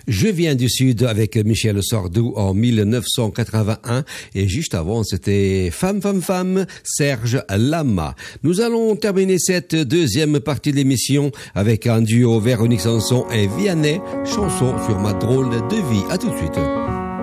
Je viens du Sud avec Michel Sardou en 1981 et juste avant c'était Femme, Femme, Femme, Serge Lama. Nous allons terminer cette deuxième partie de l'émission avec un duo Véronique Sanson et Vianney, chanson sur ma drôle de vie. À tout de suite.